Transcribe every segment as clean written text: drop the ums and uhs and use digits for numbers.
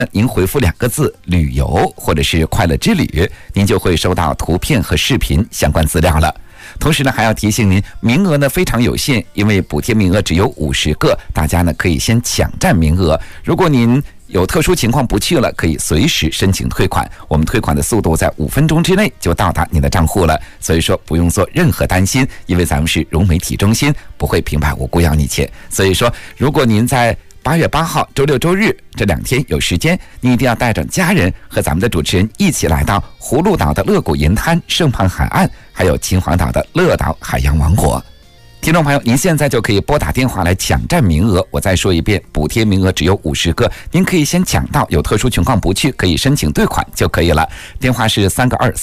您回复2个字旅游或者是快乐之旅，您就会收到图片和视频相关资料了。同时呢，还要提醒您，名额呢非常有限，因为补贴名额只有50个，大家呢可以先抢占名额。如果您有特殊情况不去了，可以随时申请退款，我们退款的速度在5分钟之内就到达您的账户了，所以说不用做任何担心，因为咱们是融媒体中心，不会平白无故要你钱。所以说，如果您在8月8号周六周日这2天有时间，你一定要带着家人和咱们的主持人一起来到葫芦岛的乐谷银滩、圣胖海岸，还有秦皇岛的乐岛海洋王国。听众朋友，您现在就可以拨打电话来抢占名额。我再说一遍，补贴名额只有50个，您可以先抢到，有特殊情况不去可以申请兑款就可以了。电话是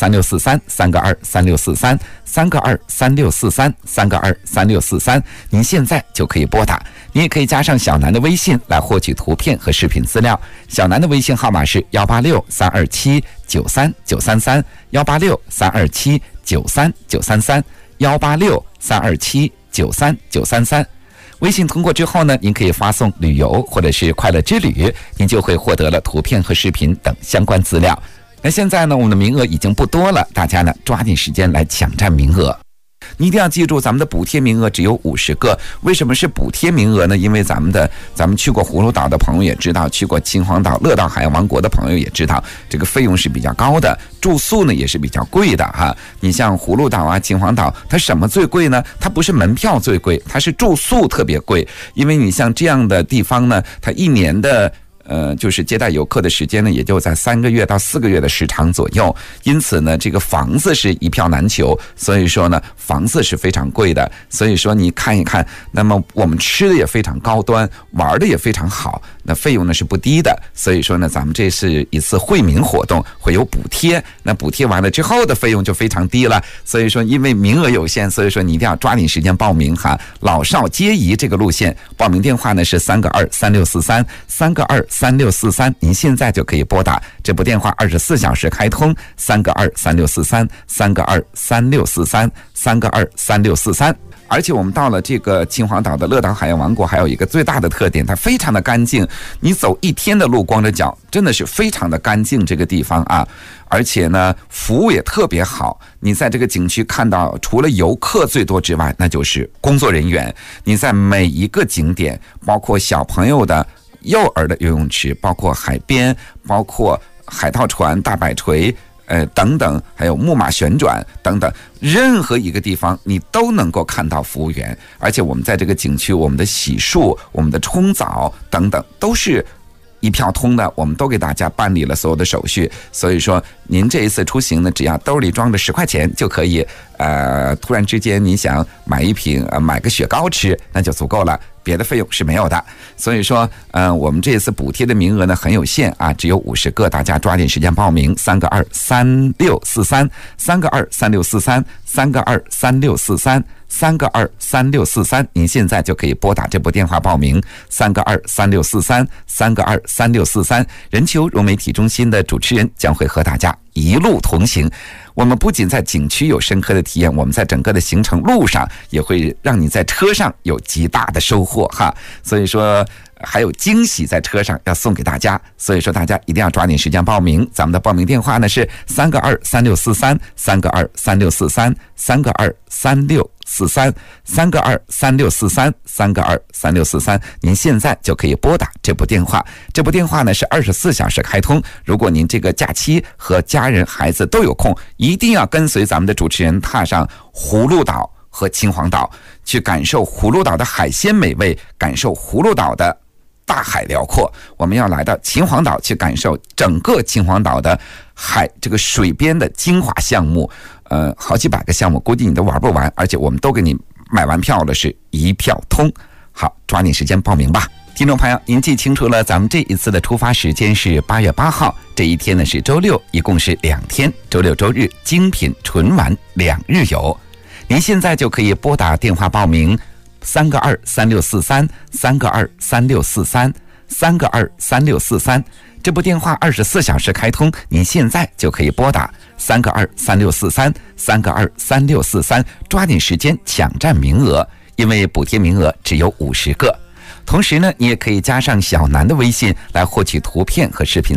3223643，3223643，3223643，3223643，您现在就可以拨打。你也可以加上小南的微信来获取图片和视频资料。小南的微信号码是186-327-93933，186-327-93933，186-327-93933。微信通过之后呢，您可以发送旅游或者是快乐之旅，您就会获得了图片和视频等相关资料。那现在呢，我们的名额已经不多了，大家呢抓紧时间来抢占名额。你一定要记住，咱们的补贴名额只有50个。为什么是补贴名额呢？因为咱们去过葫芦岛的朋友也知道，去过秦皇岛、乐岛海洋王国的朋友也知道，这个费用是比较高的，住宿呢也是比较贵的哈。你像葫芦岛啊、秦皇岛，它什么最贵呢？它不是门票最贵，它是住宿特别贵。因为你像这样的地方呢，它一年的就是接待游客的时间呢，也就在3个月到4个月的时长左右，因此呢，这个房子是一票难求，所以说呢，房子是非常贵的。所以说你看一看，那么我们吃的也非常高端，玩的也非常好，那费用呢是不低的。所以说呢，咱们这是一次惠民活动，会有补贴，那补贴完了之后的费用就非常低了。所以说，因为名额有限，所以说你一定要抓紧时间报名哈。老少皆宜这个路线，报名电话呢是3223643，3223643，您现在就可以拨打，这部电话24小时开通，3223643，3223643，3223643。而且我们到了这个秦皇岛的乐岛海洋王国，还有一个最大的特点，它非常的干净，你走1天的路光着脚，真的是非常的干净这个地方啊。而且呢，服务也特别好。你在这个景区看到，除了游客最多之外，那就是工作人员。你在每一个景点，包括小朋友的、幼儿的游泳池，包括海边，包括海盗船、大摆锤等等，还有木马旋转等等，任何一个地方你都能够看到服务员。而且我们在这个景区，我们的洗漱、我们的冲澡等等都是一票通的，我们都给大家办理了所有的手续。所以说您这一次出行呢，只要兜里装着10块钱就可以突然之间你想买一瓶买个雪糕吃，那就足够了，别的费用是没有的。所以说我们这一次补贴的名额呢很有限啊，只有50个，大家抓紧时间报名，3223643，3223643，3223643，3223643，您现在就可以拨打这部电话报名，3223643，3223643，人球融媒体中心的主持人将会和大家一路同行。我们不仅在景区有深刻的体验，我们在整个的行程路上也会让你在车上有极大的收获哈。所以说还有惊喜在车上要送给大家，所以说大家一定要抓紧时间报名。咱们的报名电话呢是3223643，3223643，3223643，3223643，您现在就可以拨打这部电话。这部电话呢是24小时开通，如果您这个假期和家人孩子都有空，一定要跟随咱们的主持人踏上葫芦岛和秦皇岛，去感受葫芦岛的海鲜美味，感受葫芦岛的大海辽阔。我们要来到秦皇岛去感受整个秦皇岛的这个水边的精华项目，好几百个项目，估计你都玩不完，而且我们都给你买完票了，是一票通。好，抓紧时间报名吧。听众朋友，您记清楚了，咱们这一次的出发时间是8月8号，这一天呢是周六，一共是2天，周六周日精品纯玩2日游。您现在就可以拨打电话报名，3223643，3223643，3223643，这部电话24小时开通，您现在就可以拨打3223643，3223643，抓紧时间抢占名额，因为补贴名额只有50个。 同时呢，你也可以加上小南的微信来获取图片和视频。